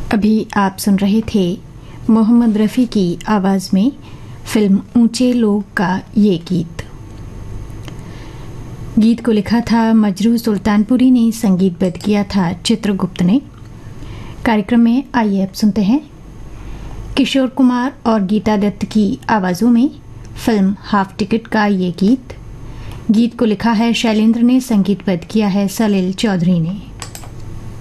अभी आप सुन रहे थे मोहम्मद रफ़ी की आवाज़ में फिल्म ऊंचे लोग का ये गीत। गीत को लिखा था मजरू सुल्तानपुरी ने, संगीतबद्ध किया था चित्रगुप्त ने। कार्यक्रम में आइए अब सुनते हैं किशोर कुमार और गीता दत्त की आवाज़ों में फिल्म हाफ टिकट का ये गीत। गीत को लिखा है शैलेंद्र ने, संगीतबद्ध किया है सलील चौधरी ने।